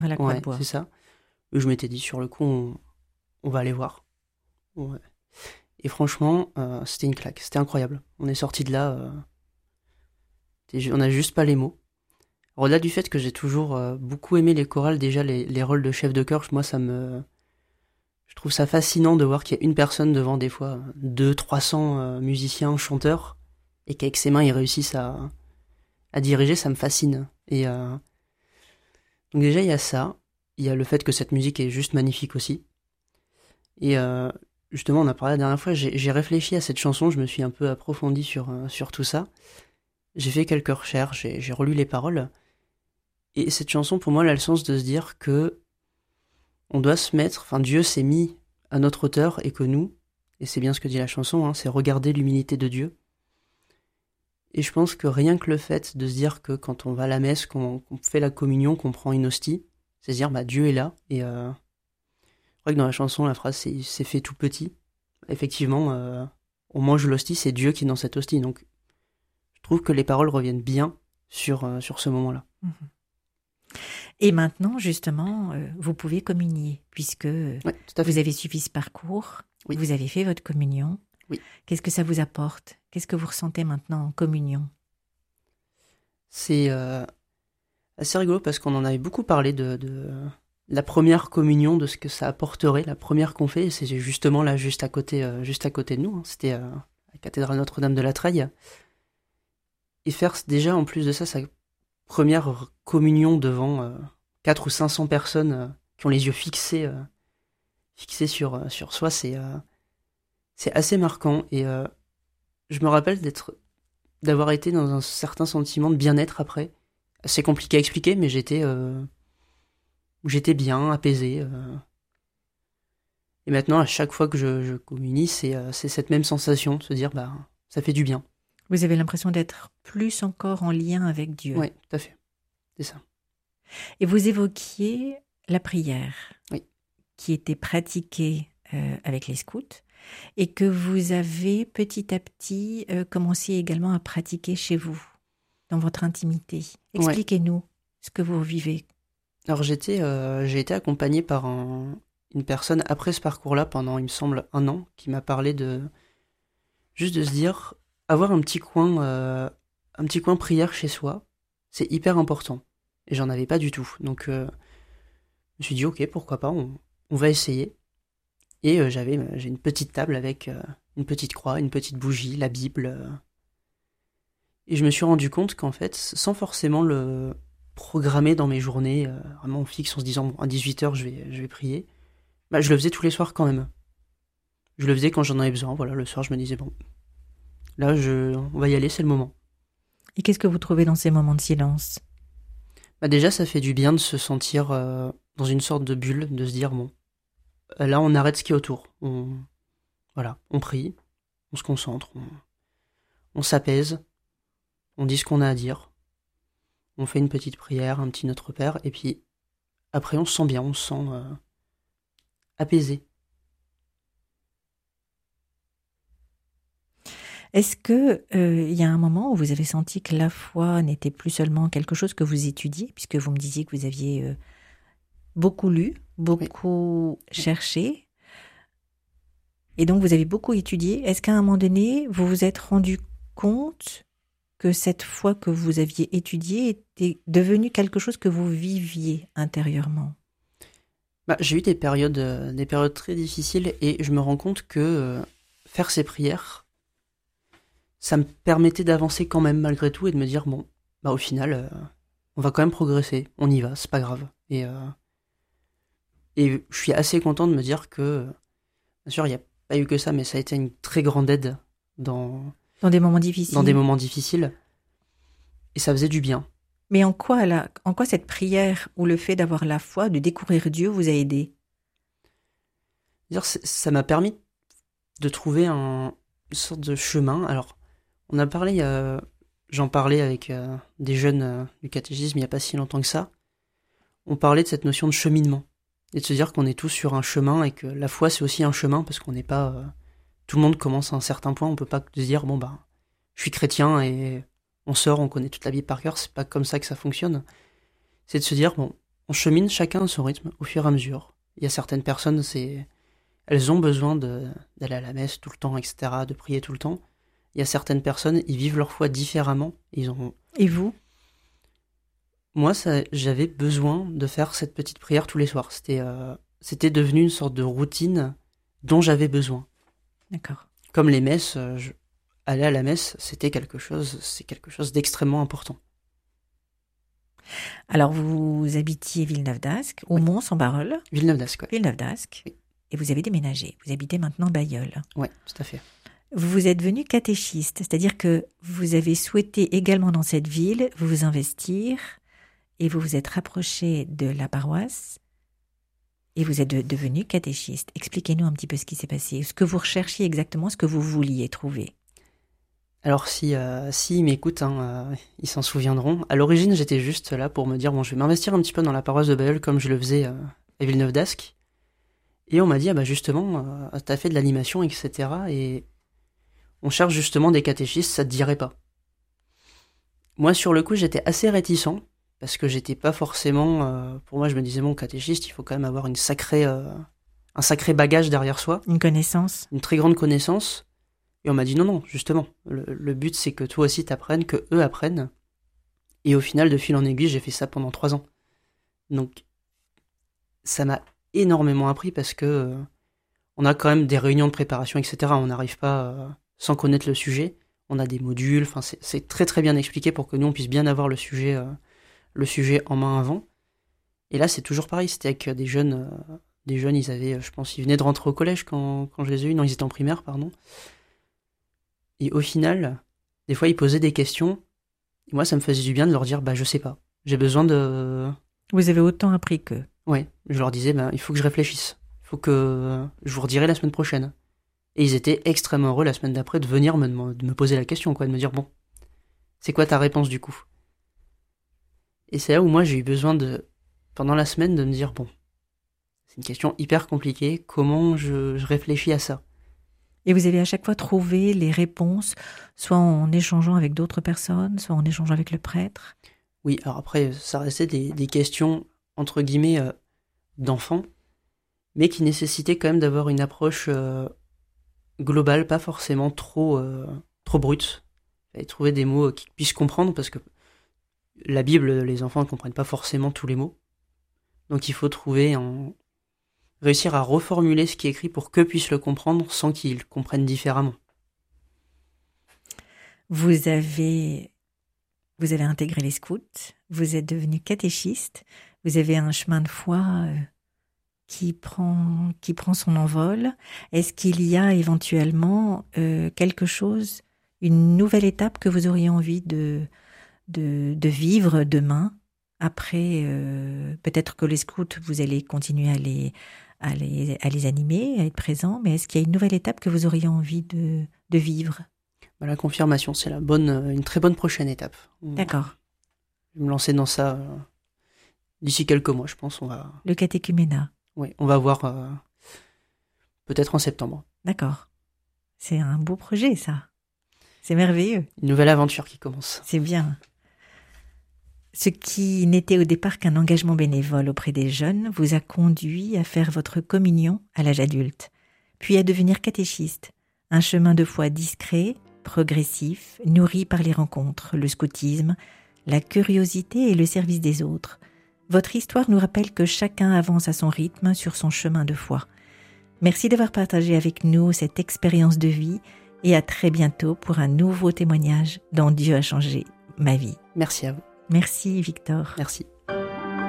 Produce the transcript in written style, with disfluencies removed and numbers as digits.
à la Croix de Ouais, Bois. c'est ça. Et je m'étais dit, sur le coup, on va aller voir. Ouais. Et franchement, c'était une claque. C'était incroyable. On est sorti de là, on n'a juste pas les mots. Alors, au-delà du fait que j'ai toujours beaucoup aimé les chorales, déjà les rôles de chef de chœur, moi je trouve ça fascinant de voir qu'il y a une personne devant des fois 200-300 musiciens, chanteurs, et qu'avec ses mains il réussisse à diriger, ça me fascine. Et donc déjà il y a ça, il y a le fait que cette musique est juste magnifique aussi. Et justement on a parlé la dernière fois, j'ai réfléchi à cette chanson, je me suis un peu approfondi sur tout ça. J'ai fait quelques recherches, j'ai relu les paroles. Et cette chanson, pour moi, elle a le sens de se dire que on doit se mettre, enfin Dieu s'est mis à notre hauteur et que nous, et c'est bien ce que dit la chanson, hein, c'est regarder l'humilité de Dieu. Et je pense que rien que le fait de se dire que quand on va à la messe, qu'on fait la communion, qu'on prend une hostie, c'est se dire bah Dieu est là. Et je crois que dans la chanson, la phrase c'est fait tout petit. Effectivement, on mange l'hostie, c'est Dieu qui est dans cette hostie. Donc je trouve que les paroles reviennent bien sur ce moment-là. Mhm. Et maintenant, justement, vous pouvez communier, puisque Ouais, tout à fait. vous avez suivi ce parcours, Oui. vous avez fait votre communion. Oui. Qu'est-ce que ça vous apporte? Qu'est-ce que vous ressentez maintenant en communion? C'est assez rigolo parce qu'on en avait beaucoup parlé de la première communion, de ce que ça apporterait, la première qu'on fait, et c'est justement là, juste à côté de nous, hein. C'était la cathédrale Notre-Dame de la Treille. Et faire déjà, en plus de ça, sa première communion devant 400 ou 500 personnes qui ont les yeux fixés sur soi, c'est assez marquant. Et je me rappelle d'avoir été dans un certain sentiment de bien-être après. C'est compliqué à expliquer, mais j'étais bien, apaisé. Et maintenant, à chaque fois que je communie, c'est cette même sensation de se dire, bah, ça fait du bien. Vous avez l'impression d'être plus encore en lien avec Dieu. Oui, tout à fait. C'est ça. Et vous évoquiez la prière, Oui. qui était pratiquée avec les scouts, et que vous avez petit à petit commencé également à pratiquer chez vous, dans votre intimité. Expliquez-nous ce que vous vivez. Alors j'ai été accompagné par une personne après ce parcours-là pendant, il me semble, 1 an, qui m'a parlé juste de se dire, avoir un petit coin prière chez soi, c'est hyper important. Et j'en avais pas du tout. Donc je me suis dit, ok, pourquoi pas, on va essayer. Et j'ai une petite table avec une petite croix, une petite bougie, la Bible. Et je me suis rendu compte qu'en fait, sans forcément le programmer dans mes journées, vraiment fixe en se disant, bon, à 18h, je vais prier, bah, je le faisais tous les soirs quand même. Je le faisais quand j'en avais besoin. Voilà, le soir, je me disais, bon, là, on va y aller, c'est le moment. Et qu'est-ce que vous trouvez dans ces moments de silence? Bah, déjà, ça fait du bien de se sentir dans une sorte de bulle, de se dire, bon, là, on arrête ce qui est autour. Voilà, on prie, on se concentre, on s'apaise, on dit ce qu'on a à dire, on fait une petite prière, un petit Notre Père, et puis après, on se sent bien, on se sent apaisé. Est-ce que y a un moment où vous avez senti que la foi n'était plus seulement quelque chose que vous étudiez, puisque vous me disiez que vous aviez beaucoup lu, beaucoup cherché, et donc vous avez beaucoup étudié. Est-ce qu'à un moment donné, vous vous êtes rendu compte que cette foi que vous aviez étudiée était devenue quelque chose que vous viviez intérieurement? Bah, j'ai eu des périodes très difficiles, et je me rends compte que faire ces prières, ça me permettait d'avancer quand même malgré tout et de me dire, bon, bah au final, on va quand même progresser, on y va, c'est pas grave. Et je suis assez content de me dire que, bien sûr, il n'y a pas eu que ça, mais ça a été une très grande aide dans des moments difficiles. Dans des moments difficiles. Et ça faisait du bien. Mais en quoi cette prière ou le fait d'avoir la foi, de découvrir Dieu vous a aidé? Ça m'a permis de trouver une sorte de chemin. Alors, on a parlé, j'en parlais avec des jeunes du catéchisme il n'y a pas si longtemps que ça. On parlait de cette notion de cheminement. Et de se dire qu'on est tous sur un chemin et que la foi c'est aussi un chemin parce qu'on n'est pas... tout le monde commence à un certain point, on peut pas se dire, bon bah, je suis chrétien et on sort, on connaît toute la Bible par cœur, c'est pas comme ça que ça fonctionne. C'est de se dire, bon, on chemine chacun à son rythme, au fur et à mesure. Il y a certaines personnes, elles ont besoin d'aller à la messe tout le temps, etc., de prier tout le temps. Il y a certaines personnes, ils vivent leur foi différemment. Et vous? Moi, j'avais besoin de faire cette petite prière tous les soirs. C'était devenu une sorte de routine dont j'avais besoin. D'accord. Comme les messes, aller à la messe, c'est quelque chose d'extrêmement important. Alors, vous habitiez Villeneuve-d'Ascq, au Mont-Saint-Barreul. Villeneuve-d'Ascq, oui. Villeneuve-d'Ascq. Oui. Et vous avez déménagé. Vous habitez maintenant Bailleul. Oui, tout à fait. Vous êtes devenu catéchiste, c'est-à-dire que vous avez souhaité également dans cette ville vous investir et vous vous êtes rapproché de la paroisse et vous êtes devenu catéchiste. Expliquez-nous un petit peu ce qui s'est passé, ce que vous recherchiez exactement, ce que vous vouliez trouver. Alors si ils m'écoutent, ils s'en souviendront. À l'origine, j'étais juste là pour me dire, bon, je vais m'investir un petit peu dans la paroisse de Bailleul comme je le faisais à Villeneuve-d'Ascq. Et on m'a dit, justement, t'as fait de l'animation, etc. Et on cherche justement des catéchistes, ça te dirait pas. Moi, sur le coup, j'étais assez réticent, parce que j'étais pas forcément... pour moi, je me disais, bon, catéchiste, il faut quand même avoir un sacré bagage derrière soi. Une connaissance. Une très grande connaissance. Et on m'a dit non, justement. Le but, c'est que toi aussi t'apprennes, que eux apprennent. Et au final, de fil en aiguille, j'ai fait ça pendant 3 ans. Donc, ça m'a énormément appris parce que on a quand même des réunions de préparation, etc. On n'arrive pas sans connaître le sujet. On a des modules. Enfin, c'est très très bien expliqué pour que nous on puisse bien avoir le sujet en main avant. Et là, c'est toujours pareil. C'était avec des jeunes. Ils avaient, je pense, ils venaient de rentrer au collège quand je les ai eus. Non, ils étaient en primaire, pardon. Et au final, des fois, ils posaient des questions. Et moi, ça me faisait du bien de leur dire, je sais pas. J'ai besoin de... Vous avez autant appris qu'eux. Ouais, je leur disais, il faut que je réfléchisse. Il faut que je vous redirai la semaine prochaine. Et ils étaient extrêmement heureux la semaine d'après de venir de me poser la question, quoi, de me dire, bon, c'est quoi ta réponse du coup? Et c'est là où moi, j'ai eu besoin pendant la semaine, de me dire, bon, c'est une question hyper compliquée, comment je réfléchis à ça? Et vous avez à chaque fois trouvé les réponses, soit en échangeant avec d'autres personnes, soit en échangeant avec le prêtre? Oui, alors après, ça restait des questions, entre guillemets, d'enfants, mais qui nécessitaient quand même d'avoir une approche globale, pas forcément trop brute. Et trouver des mots qu'ils puissent comprendre, parce que la Bible, les enfants ne comprennent pas forcément tous les mots. Donc il faut réussir à reformuler ce qui est écrit pour qu'eux puissent le comprendre sans qu'ils comprennent différemment. Vous avez intégré les scouts, vous êtes devenu catéchiste, vous avez un chemin de foi qui prend son envol. Est-ce qu'il y a éventuellement quelque chose, une nouvelle étape que vous auriez envie de vivre demain? Après, peut-être que les scouts, vous allez continuer à les animer, à être présents, mais est-ce qu'il y a une nouvelle étape que vous auriez envie de vivre? La confirmation, c'est une très bonne prochaine étape. D'accord. Je vais me lancer dans ça d'ici quelques mois, je pense. Le catéchuménat. Oui, on va voir peut-être en septembre. D'accord. C'est un beau projet, ça. C'est merveilleux. Une nouvelle aventure qui commence. C'est bien. Ce qui n'était au départ qu'un engagement bénévole auprès des jeunes vous a conduit à faire votre communion à l'âge adulte, puis à devenir catéchiste. Un chemin de foi discret, progressif, nourri par les rencontres, le scoutisme, la curiosité et le service des autres. Votre histoire nous rappelle que chacun avance à son rythme sur son chemin de foi. Merci d'avoir partagé avec nous cette expérience de vie et à très bientôt pour un nouveau témoignage dans Dieu a changé ma vie. Merci à vous. Merci Victor. Merci.